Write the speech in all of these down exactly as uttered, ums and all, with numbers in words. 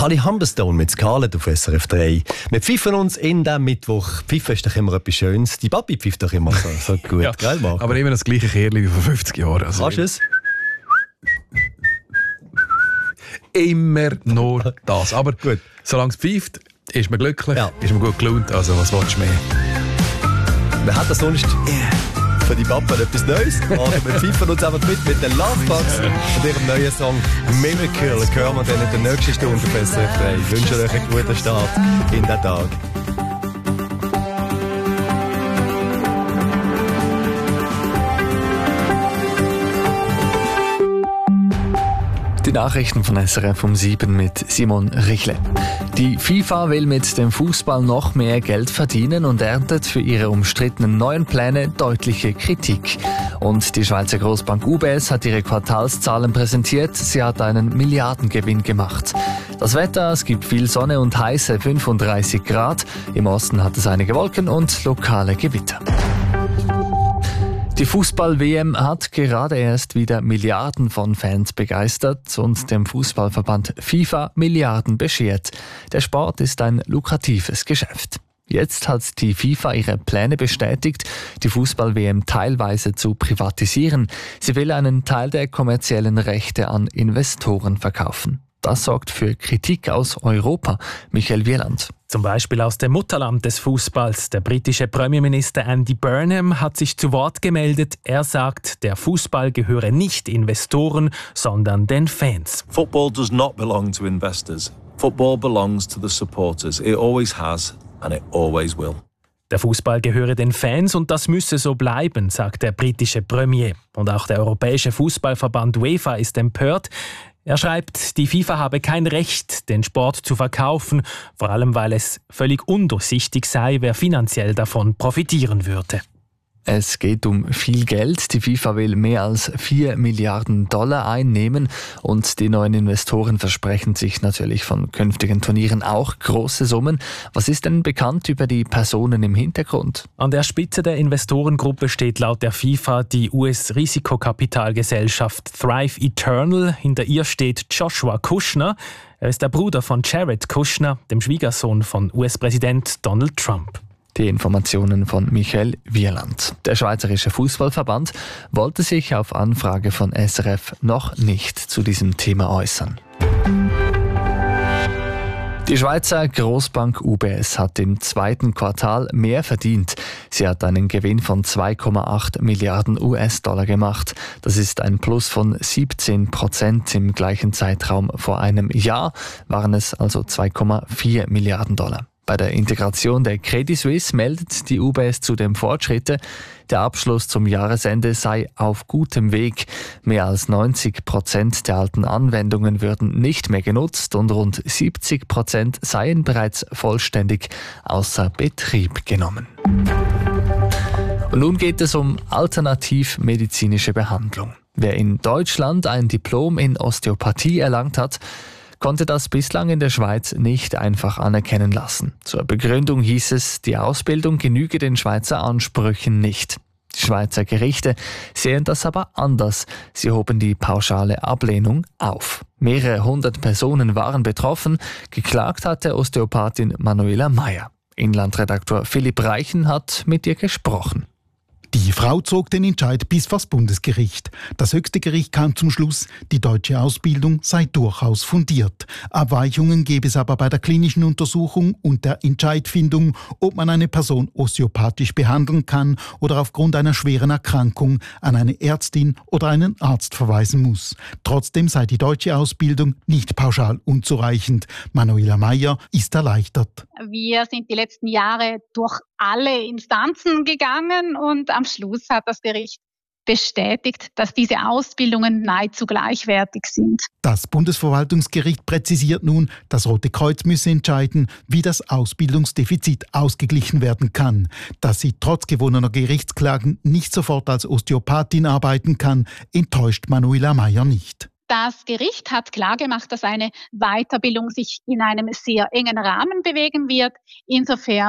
Holly Humberstone mit Scarlett auf S R F drei. Wir pfeifen uns in diesem Mittwoch. Pfeifen ist doch immer etwas Schönes. Die Papi pfeift doch immer so, so gut. Ja, gell, Marco? aber immer das gleiche Kerli wie vor fünfzig Jahren. Also Kannst du es? Immer nur das. Aber Gut. solange es pfeift, ist man glücklich, Ja. ist man gut gelaunt. Also was willst du mehr? Wir hätten sonst für die Papa etwas Neues. Also wir pfeifen uns einfach mit mit den Lovebox und ihrem neuen Song Miracle. Hören wir dann in der nächsten Stunde auf S R F drei. Ich wünsche euch einen guten Start in den Tag. Die Nachrichten von S R F um sieben mit Simon Richle. Die FIFA will mit dem Fußball noch mehr Geld verdienen und erntet für ihre umstrittenen neuen Pläne deutliche Kritik. Und die Schweizer Großbank U B S hat ihre Quartalszahlen präsentiert. Sie hat einen Milliardengewinn gemacht. Das Wetter, es gibt viel Sonne und heiße fünfunddreißig Grad. Im Osten hat es einige Wolken und lokale Gewitter. Die Fußball-W M hat gerade erst wieder Milliarden von Fans begeistert und dem Fußballverband FIFA Milliarden beschert. Der Sport ist ein lukratives Geschäft. Jetzt hat die FIFA ihre Pläne bestätigt, die Fußball-W M teilweise zu privatisieren. Sie will einen Teil der kommerziellen Rechte an Investoren verkaufen. Das sorgt für Kritik aus Europa. Michael Wieland. Zum Beispiel aus dem Mutterland des Fußballs. Der britische Premierminister Andy Burnham hat sich zu Wort gemeldet. Er sagt, der Fußball gehöre nicht Investoren, sondern den Fans. Football does not belong to investors. Football belongs to the supporters. It always has and it always will. Der Fußball gehöre den Fans und das müsse so bleiben, sagt der britische Premier. Und auch der Europäische Fußballverband UEFA ist empört. Er schreibt, die FIFA habe kein Recht, den Sport zu verkaufen, vor allem weil es völlig undurchsichtig sei, wer finanziell davon profitieren würde. Es geht um viel Geld. Die FIFA will mehr als vier Milliarden Dollar einnehmen und die neuen Investoren versprechen sich natürlich von künftigen Turnieren auch große Summen. Was ist denn bekannt über die Personen im Hintergrund? An der Spitze der Investorengruppe steht laut der FIFA die U S-Risikokapitalgesellschaft Thrive Eternal. Hinter ihr steht Joshua Kushner. Er ist der Bruder von Jared Kushner, dem Schwiegersohn von U S-Präsident Donald Trump. Die Informationen von Michael Wieland. Der Schweizerische Fußballverband wollte sich auf Anfrage von S R F noch nicht zu diesem Thema äußern. Die Schweizer Großbank U B S hat im zweiten Quartal mehr verdient. Sie hat einen Gewinn von zwei Komma acht Milliarden U S-Dollar gemacht. Das ist ein Plus von siebzehn Prozent. Im gleichen Zeitraum vor einem Jahr waren es also zwei Komma vier Milliarden Dollar. Bei der Integration der Credit Suisse meldet die U B S zudem Fortschritte. Der Abschluss zum Jahresende sei auf gutem Weg. Mehr als neunzig Prozent der alten Anwendungen würden nicht mehr genutzt und rund siebzig Prozent seien bereits vollständig außer Betrieb genommen. Und nun geht es um alternativmedizinische Behandlung. Wer in Deutschland ein Diplom in Osteopathie erlangt hat, konnte das bislang in der Schweiz nicht einfach anerkennen lassen. Zur Begründung hieß es, die Ausbildung genüge den Schweizer Ansprüchen nicht. Die Schweizer Gerichte sehen das aber anders. Sie hoben die pauschale Ablehnung auf. Mehrere hundert Personen waren betroffen. Geklagt hatte Osteopathin Manuela Meyer. Inlandredaktor Philipp Reichen hat mit ihr gesprochen. Die Frau zog den Entscheid bis vors Bundesgericht. Das höchste Gericht kam zum Schluss, die deutsche Ausbildung sei durchaus fundiert. Abweichungen gäbe es aber bei der klinischen Untersuchung und der Entscheidfindung, ob man eine Person osteopathisch behandeln kann oder aufgrund einer schweren Erkrankung an eine Ärztin oder einen Arzt verweisen muss. Trotzdem sei die deutsche Ausbildung nicht pauschal unzureichend. Manuela Meyer ist erleichtert. Wir sind die letzten Jahre durch alle Instanzen gegangen und am Schluss hat das Gericht bestätigt, dass diese Ausbildungen nahezu gleichwertig sind. Das Bundesverwaltungsgericht präzisiert nun, das Rote Kreuz müsse entscheiden, wie das Ausbildungsdefizit ausgeglichen werden kann. Dass sie trotz gewonnener Gerichtsklagen nicht sofort als Osteopathin arbeiten kann, enttäuscht Manuela Meyer nicht. Das Gericht hat klargemacht, dass eine Weiterbildung sich in einem sehr engen Rahmen bewegen wird. Insofern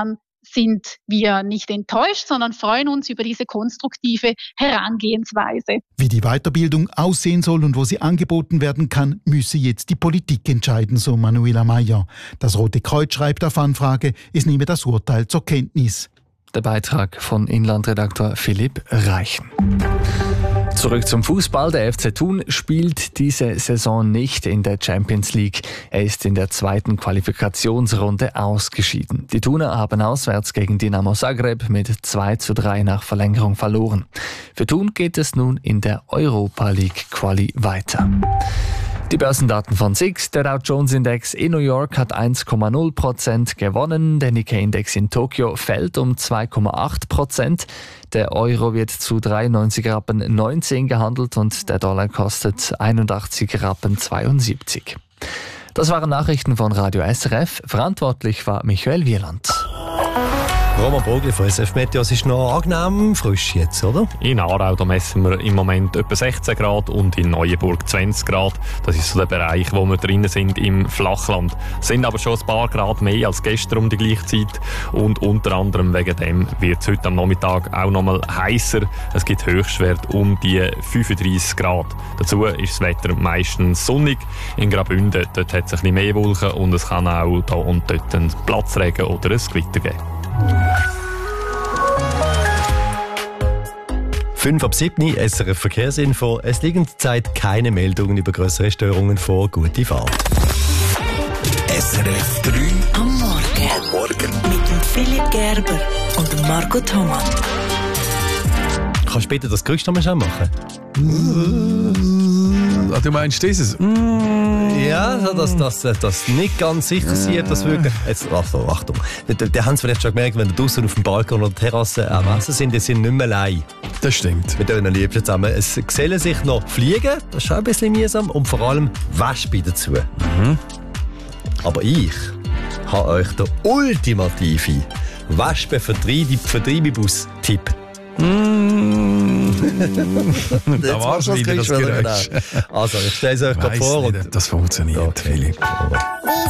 sind wir nicht enttäuscht, sondern freuen uns über diese konstruktive Herangehensweise. Wie die Weiterbildung aussehen soll und wo sie angeboten werden kann, müsse jetzt die Politik entscheiden, so Manuela Mayer. Das Rote Kreuz schreibt auf Anfrage, es nehme das Urteil zur Kenntnis. Der Beitrag von Inlandredaktor Philipp Reichen. Zurück zum Fußball. Der F C Thun spielt diese Saison nicht in der Champions League. Er ist in der zweiten Qualifikationsrunde ausgeschieden. Die Thuner haben auswärts gegen Dinamo Zagreb mit zwei zu drei nach Verlängerung verloren. Für Thun geht es nun in der Europa League Quali weiter. Die Börsendaten von S I X. Der Dow Jones Index in New York hat eins Komma null Prozent gewonnen. Der Nikkei-Index in Tokio fällt um zwei Komma acht Prozent. Der Euro wird zu dreiundneunzig Rappen neunzehn gehandelt und der Dollar kostet einundachtzig Rappen zweiundsiebzig. Das waren Nachrichten von Radio S R F. Verantwortlich war Michael Wieland. Roman Bogli von S F Meteo, es ist noch angenehm frisch jetzt, oder? In Aarau da messen wir im Moment etwa sechzehn Grad und in Neuenburg zwanzig Grad. Das ist so der Bereich, wo wir drinnen sind im Flachland. Es sind aber schon ein paar Grad mehr als gestern um die gleiche Zeit. Und unter anderem wegen dem wird es heute am Nachmittag auch noch mal heißer. Es gibt Höchstwerte um die fünfunddreissig Grad. Dazu ist das Wetter meistens sonnig. In Graubünden dort hat es ein bisschen mehr Wolken und es kann auch da und dort einen Platzregen oder ein Gewitter geben. fünf ab sieben, S R F Verkehrsinfo. Es liegen zurzeit keine Meldungen über grössere Störungen vor. Gute Fahrt. S R F drei am Morgen. Am Morgen. Mit dem Philipp Gerber und dem Marco Thomas. Kannst du bitte das Geräusch noch mal machen? Ah, du meinst dieses? Ja, dass das, das nicht ganz sicher sieht, das wirklich. Jetzt, also, Achtung. Die, die haben es vielleicht schon gemerkt, wenn wir draußen auf dem Balkon oder Terrasse am Essen sind, die sind nicht mehr allein. Das stimmt. Mit ihren Liebsten zusammen. Es gesellen sich noch Fliegen, das ist auch ein bisschen mühsam, und vor allem Wespen dazu. Mhm. Aber ich habe euch den ultimativen Wespen-Vertreibebus-Tipp. Mm. Da war schon wieder das Geräusch. Also, ich stelle es euch gerade vor. Nicht, das funktioniert, okay. Philipp.